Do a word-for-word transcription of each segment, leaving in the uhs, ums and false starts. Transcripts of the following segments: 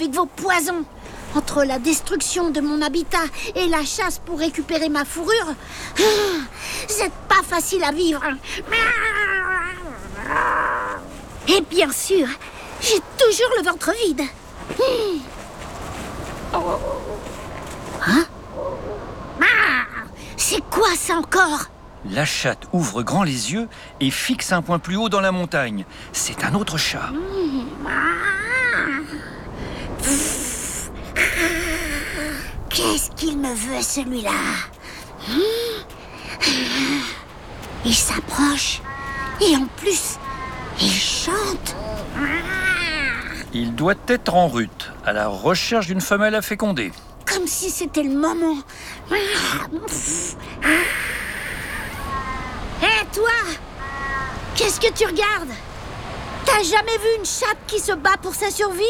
avec vos poisons. Entre la destruction de mon habitat et la chasse pour récupérer ma fourrure, c'est pas facile à vivre. Et bien sûr, j'ai toujours le ventre vide. Hein? C'est quoi ça encore? La chatte ouvre grand les yeux et fixe un point plus haut dans la montagne. C'est un autre chat. Qu'est-ce qu'il me veut, celui-là? Il s'approche et en plus, il chante. Il doit être en route, à la recherche d'une femelle à féconder. Comme si c'était le moment. Hé, toi! Qu'est-ce que tu regardes? T'as jamais vu une chatte qui se bat pour sa survie?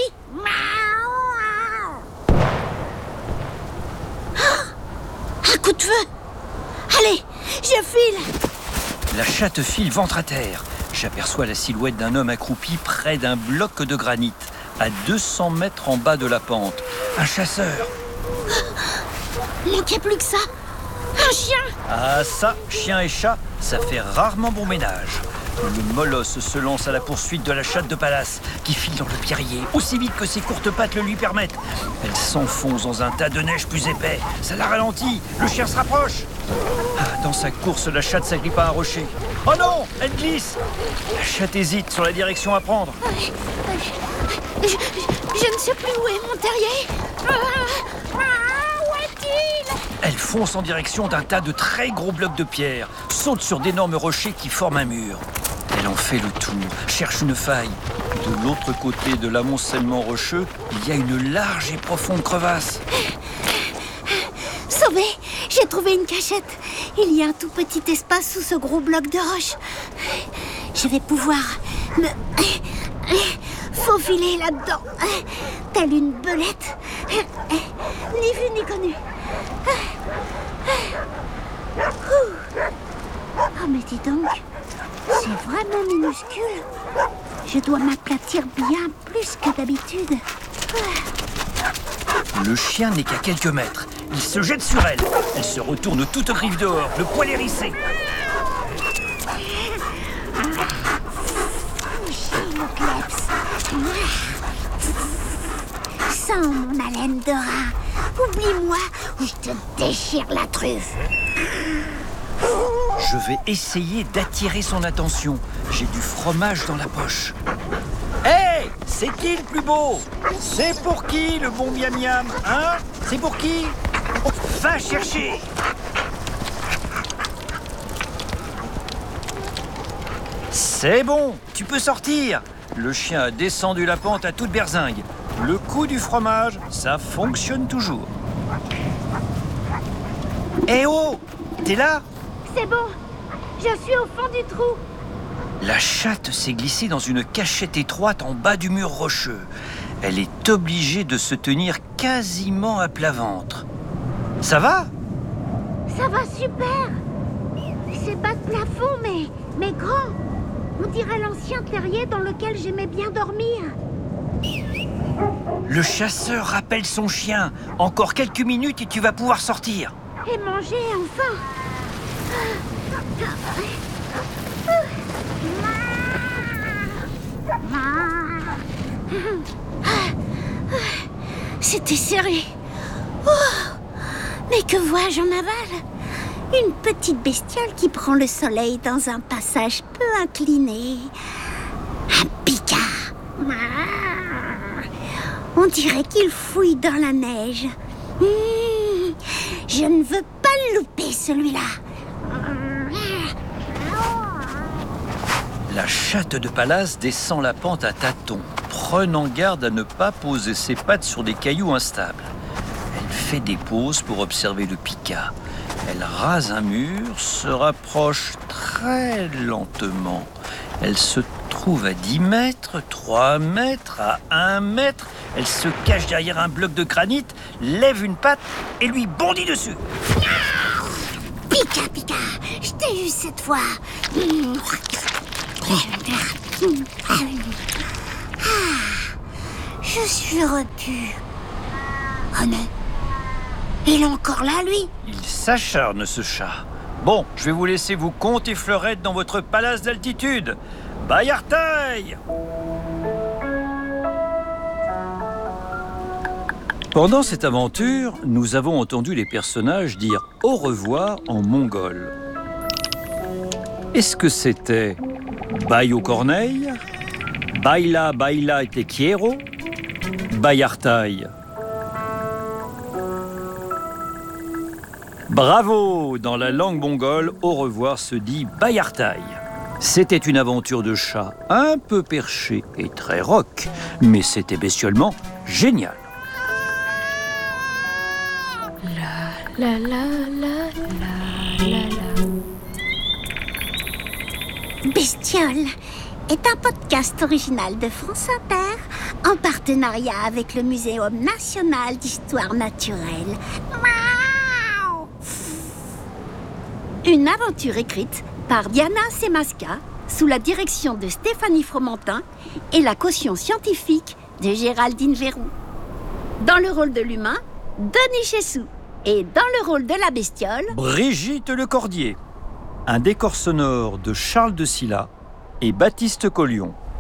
Un coup de feu! Allez, je file! La chatte file ventre à terre. J'aperçois la silhouette d'un homme accroupi près d'un bloc de granit, à deux cents mètres en bas de la pente. Un chasseur. Manquait plus que ça! Un chien! Ah ça, chien et chat, ça fait rarement bon ménage. Le molosse se lance à la poursuite de la chatte de Pallas, qui file dans le pierrier, aussi vite que ses courtes pattes le lui permettent. Elle s'enfonce dans un tas de neige plus épais. Ça la ralentit, le chien se rapproche. Ah, dans sa course, la chatte s'agrippe à un rocher. Oh non, elle glisse. La chatte hésite sur la direction à prendre. Je, je, je ne sais plus où est mon terrier. Ah, ah, où est-il? Elle fonce en direction d'un tas de très gros blocs de pierre, saute sur d'énormes rochers qui forment un mur. Elle en fait le tour, cherche une faille. De l'autre côté de l'amoncellement rocheux, il y a une large et profonde crevasse. Sauvé, j'ai trouvé une cachette. Il y a un tout petit espace sous ce gros bloc de roche. Je vais pouvoir me faufiler là-dedans, telle une belette. Ni vu ni connu. Oh, mais dis donc, c'est vraiment minuscule. Je dois m'aplatir bien plus que d'habitude. Le chien n'est qu'à quelques mètres. Il se jette sur elle. Elle se retourne toute griffe dehors, le poil hérissé. Sens mon haleine de rat. Oublie-moi ou je te déchire la truffe. Je vais essayer d'attirer son attention. J'ai du fromage dans la poche. Hé, hey, c'est qui le plus beau? C'est pour qui le bon miam miam? Hein? C'est pour qui? Va chercher! C'est bon, tu peux sortir. Le chien a descendu la pente à toute berzingue. Le coup du fromage, ça fonctionne toujours. Eh oh, t'es là? C'est bon, je suis au fond du trou. La chatte s'est glissée dans une cachette étroite en bas du mur rocheux. Elle est obligée de se tenir quasiment à plat ventre. Ça va? Ça va super. C'est pas de plafond, mais, mais grand. On dirait l'ancien terrier dans lequel j'aimais bien dormir. Le chasseur rappelle son chien. Encore quelques minutes et tu vas pouvoir sortir. Et manger, enfin. C'était serré. Oh, mais que vois-je en aval? Une petite bestiole qui prend le soleil dans un passage peu incliné. Un pika. On dirait qu'il fouille dans la neige. Mmh, je ne veux pas le louper, celui-là. La chatte de Pallas descend la pente à tâtons, prenant garde à ne pas poser ses pattes sur des cailloux instables. Elle fait des pauses pour observer le pika. Elle rase un mur, se rapproche très lentement. Elle se trouve à dix mètres, trois mètres, à un mètre. Elle se cache derrière un bloc de granit, lève une patte et lui bondit dessus. Pika, Pika, je t'ai eu cette fois. Ah, Je suis repu. Oh non. Il est encore là, lui? Il s'acharne, ce chat. Bon, je vais vous laisser vous compter fleurettes dans votre palace d'altitude. Bayartaï! Pendant cette aventure, nous avons entendu les personnages dire au revoir en mongol. Est-ce que c'était Bayo Corneille, Baila Baila te quiero, Bayartaï? Bravo! Dans la langue mongole, au revoir se dit Bayartaï. C'était une aventure de chat un peu perché et très rock, mais c'était bestiolement génial. La la la la la la. Bestiole est un podcast original de France Inter en partenariat avec le Muséum national d'histoire naturelle. Miaou. Une aventure écrite par Diana Semaska sous la direction de Stéphanie Fromentin et la caution scientifique de Géraldine Verroux. Dans le rôle de l'humain, Denis Chessou. Et dans le rôle de la bestiole, Brigitte Lecordier. Un décor sonore de Charles de Silla et Baptiste Collion.